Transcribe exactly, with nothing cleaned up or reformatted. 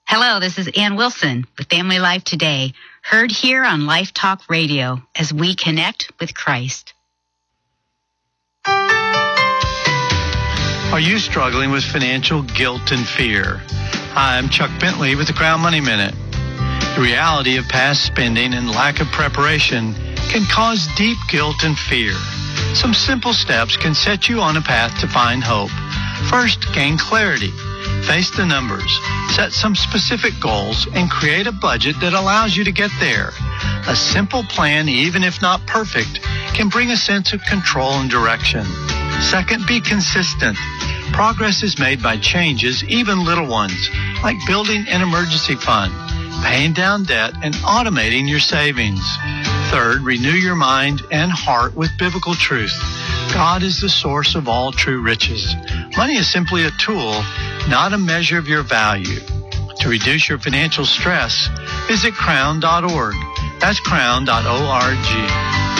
Hello, this is Ann Wilson with Family Life Today, heard here on Life Talk Radio as we connect with Christ. Are you struggling with financial guilt and fear? Hi, I'm Chuck Bentley with the Crown Money Minute. The reality of past spending and lack of preparation can cause deep guilt and fear. Some simple steps can set you on a path to find hope. First, gain clarity. Face the numbers, set some specific goals, and create a budget that allows you to get there. A simple plan, even if not perfect, can bring a sense of control and direction. Second, be consistent. Progress is made by changes, even little ones, like building an emergency fund, paying down debt, and automating your savings. Third, renew your mind and heart with biblical truth. God is the source of all true riches. Money is simply a tool, not a measure of your value. To reduce your financial stress, visit crown dot org. That's crown dot org.